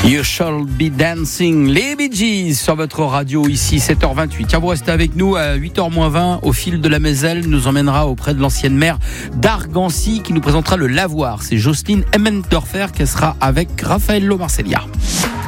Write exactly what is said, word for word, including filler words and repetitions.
You shall be dancing, les Bee Gees sur votre radio ici, sept heures vingt-huit. Tiens, vous restez avec nous à huit heures moins vingt. Au fil de la Moselle, nous emmènera auprès de l'ancienne maire d'Argancy qui nous présentera le lavoir. C'est Jocelyne Emmendorfer qui sera avec Raffaello Marcellia.